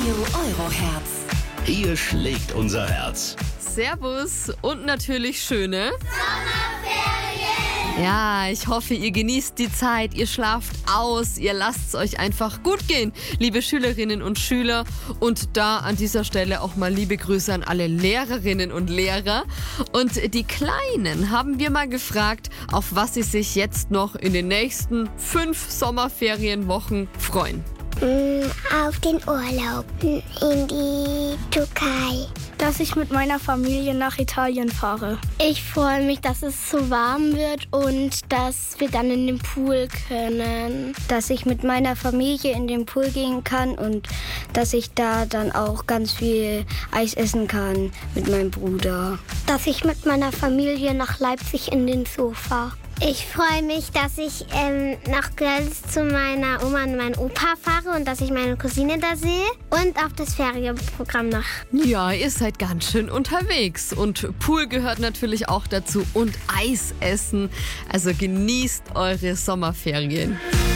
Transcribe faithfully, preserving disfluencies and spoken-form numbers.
Radio Euroherz. Hier schlägt unser Herz. Servus und natürlich schöne Sommerferien. Ja, ich hoffe, ihr genießt die Zeit, ihr schlaft aus, ihr lasst es euch einfach gut gehen, liebe Schülerinnen und Schüler. Und da an dieser Stelle auch mal liebe Grüße an alle Lehrerinnen und Lehrer. Und die Kleinen haben wir mal gefragt, auf was sie sich jetzt noch in den nächsten fünf Sommerferienwochen freuen. Auf den Urlaub in die Türkei. Dass ich mit meiner Familie nach Italien fahre. Ich freue mich, dass es so warm wird und dass wir dann in den Pool können. Dass ich mit meiner Familie in den Pool gehen kann und dass ich da dann auch ganz viel Eis essen kann mit meinem Bruder. Dass ich mit meiner Familie nach Leipzig in den Zoo fahre. Ich freue mich, dass ich ähm, nach Görlitz zu meiner Oma und meinem Opa fahre und dass ich meine Cousine da sehe und auf das Ferienprogramm nach. Ja, ihr seid ganz schön unterwegs und Pool gehört natürlich auch dazu und Eis essen. Also genießt eure Sommerferien.